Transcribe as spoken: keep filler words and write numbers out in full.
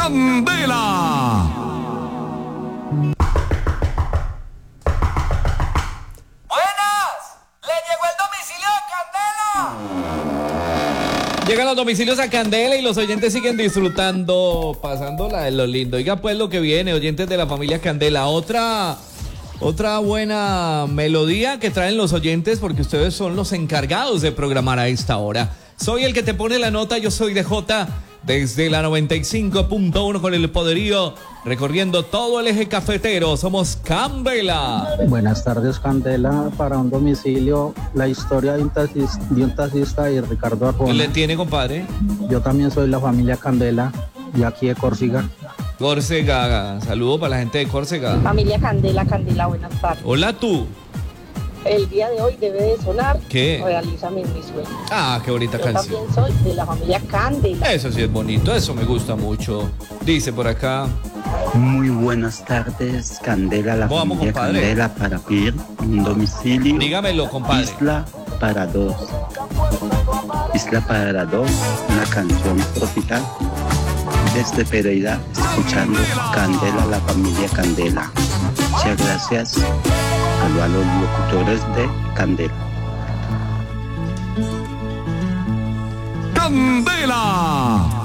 Candela. Llegan los domicilios a Candela y los oyentes siguen disfrutando, pasándola de lo lindo. Oiga pues lo que viene, oyentes de la familia Candela. Otra, otra buena melodía que traen los oyentes porque ustedes son los encargados de programar a esta hora. Soy el que te pone la nota, yo soy D J desde la noventa y cinco punto uno con el poderío, recorriendo todo el eje cafetero. Somos Candela. Buenas tardes, Candela. Para un domicilio, la historia de un taxista, de un taxista y Ricardo Arjona. ¿Qué le tiene, compadre? Yo también soy la familia Candela, y aquí de Córcega. Córcega, saludo para la gente de Córcega. Familia Candela, Candela, buenas tardes. Hola tú. El día de hoy debe de sonar ¿Qué? Realízame mi sueño. Ah, qué bonita Yo canción. también soy de la familia Candela. Eso sí es bonito, eso me gusta mucho. Dice por acá. Muy buenas tardes, Candela, la Vamos, familia compadre. Candela, para pedir un domicilio. Dígamelo, compadre. Isla para dos. Isla para dos, una canción tropical. Desde Pereira, escuchando Candela, la familia Candela. Muchas gracias a los locutores de Candela. Candela.